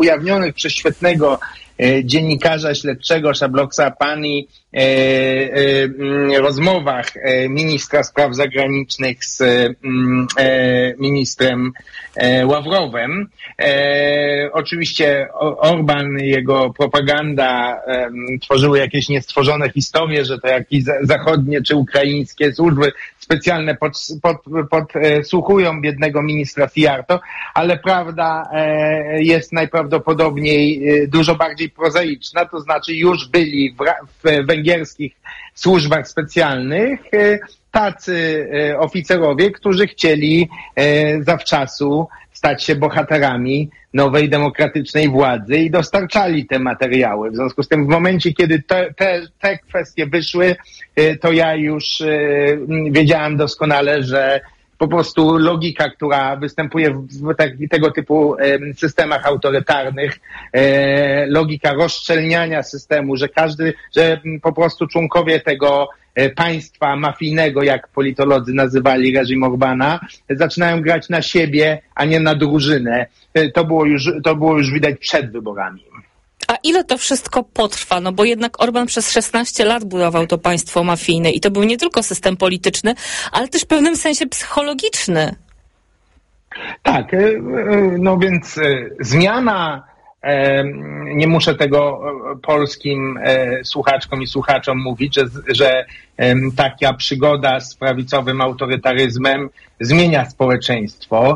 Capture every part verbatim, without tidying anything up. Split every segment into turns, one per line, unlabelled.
ujawnionych przez świetnego e, dziennikarza śledczego Szabloksa Pani e, e, rozmowach e, ministra spraw zagranicznych z e, ministrem e, Ławrowem. E, oczywiście Orban i jego propaganda e, tworzyły jakieś niestworzone historie, że to jakieś zachodnie czy ukraińskie służby specjalne pod, pod, podsłuchują biednego ministra Sijarto, ale prawda e, jest najprawdopodobniej e, dużo bardziej prozaiczna, to znaczy już byli w, w węgierskich służbach specjalnych e, tacy e, oficerowie, którzy chcieli e, zawczasu stać się bohaterami nowej demokratycznej władzy i dostarczali te materiały. W związku z tym w momencie, kiedy te, te, te kwestie wyszły, to ja już wiedziałem doskonale, że po prostu logika, która występuje w tak, tego typu systemach autorytarnych, logika rozszczelniania systemu, że każdy, że po prostu członkowie tego państwa mafijnego, jak politolodzy nazywali reżim Orbana, zaczynają grać na siebie, a nie na drużynę. To było już, to było już widać przed wyborami.
A ile to wszystko potrwa? No bo jednak Orban przez szesnaście lat budował to państwo mafijne i to był nie tylko system polityczny, ale też w pewnym sensie psychologiczny.
Tak, no więc zmiana, nie muszę tego polskim słuchaczkom i słuchaczom mówić, że, że taka przygoda z prawicowym autorytaryzmem zmienia społeczeństwo,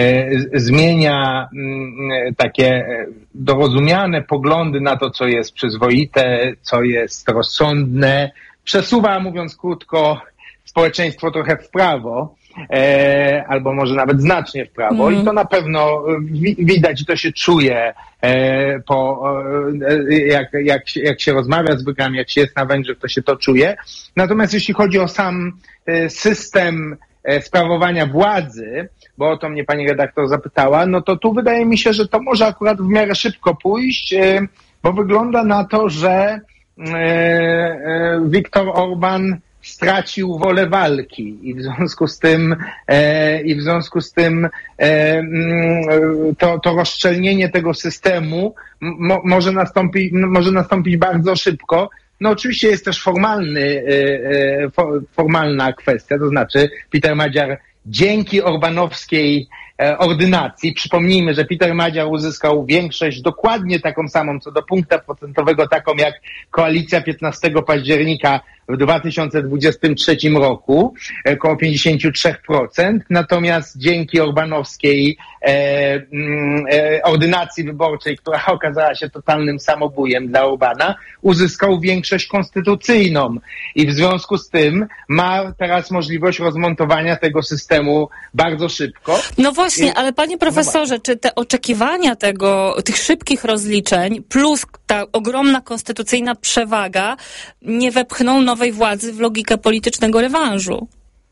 zmienia takie dorozumiane poglądy na to, co jest przyzwoite, co jest rozsądne, przesuwa, mówiąc krótko, społeczeństwo trochę w prawo, e, albo może nawet znacznie w prawo mm. i to na pewno wi- widać, to się czuje e, po, e, jak, jak, jak się rozmawia z Węgrami, jak się jest na Węgrzech, to się to czuje. Natomiast jeśli chodzi o sam e, system e, sprawowania władzy, bo o to mnie pani redaktor zapytała, no to tu wydaje mi się, że to może akurat w miarę szybko pójść, e, bo wygląda na to, że e, e, Viktor Orban stracił wolę walki i w związku z tym e, i w związku z tym e, to, to rozszczelnienie tego systemu mo, może nastąpić, może nastąpić bardzo szybko. No oczywiście jest też formalny, e, for, formalna kwestia, to znaczy Peter Madziar dzięki orbanowskiej e, ordynacji, przypomnijmy, że Peter Madziar uzyskał większość dokładnie taką samą, co do punkta procentowego, taką jak koalicja piętnastego października w dwa tysiące dwudziestym trzecim roku, około pięćdziesiąt trzy procent, natomiast dzięki orbanowskiej e, e, ordynacji wyborczej, która okazała się totalnym samobójem dla Orbana, uzyskał większość konstytucyjną i w związku z tym ma teraz możliwość rozmontowania tego systemu bardzo szybko.
No właśnie, ale panie profesorze, czy te oczekiwania tego, tych szybkich rozliczeń plus ta ogromna konstytucyjna przewaga nie wepchną nowej władzy w logikę politycznego rewanżu?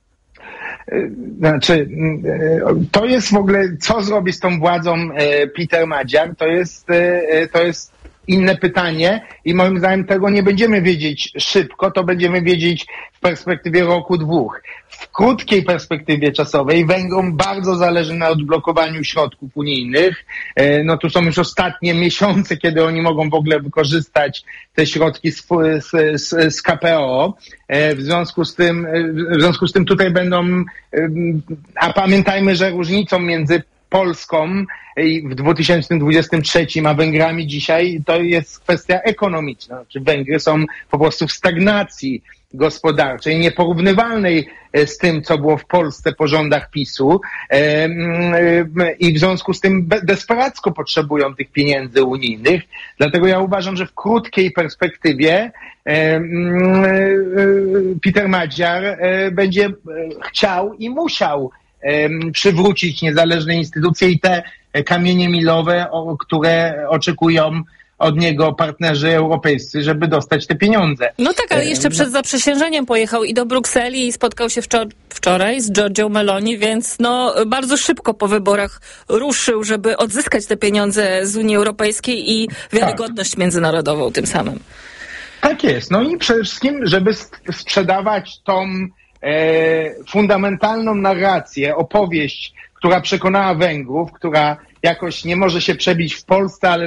Znaczy, to jest w ogóle, co zrobi z tą władzą Peter Madziar, to jest, to jest inne pytanie i moim zdaniem tego nie będziemy wiedzieć szybko, to będziemy wiedzieć w perspektywie roku, dwóch. W krótkiej perspektywie czasowej Węgrom bardzo zależy na odblokowaniu środków unijnych. No tu są już ostatnie miesiące, kiedy oni mogą w ogóle wykorzystać te środki z, z, z K P O. W związku z tym, w związku z tym tutaj będą, a pamiętajmy, że różnicą między Polską i w dwa tysiące dwudziestym trzecim a Węgrami dzisiaj to jest kwestia ekonomiczna. Znaczy Węgry są po prostu w stagnacji gospodarczej, nieporównywalnej z tym, co było w Polsce po rządach PiSu i w związku z tym desperacko potrzebują tych pieniędzy unijnych. Dlatego ja uważam, że w krótkiej perspektywie Peter Madziar będzie chciał i musiał przywrócić niezależne instytucje i te kamienie milowe, o, które oczekują od niego partnerzy europejscy, żeby dostać te pieniądze.
No tak, ale jeszcze przed zaprzysiężeniem pojechał i do Brukseli i spotkał się wczor- wczoraj z Giorgią Meloni, więc no bardzo szybko po wyborach ruszył, żeby odzyskać te pieniądze z Unii Europejskiej i wiarygodność tak. międzynarodową tym samym.
Tak jest. No i przede wszystkim, żeby sprzedawać tą e, fundamentalną narrację, opowieść, która przekonała Węgrów, która jakoś nie może się przebić w Polsce, ale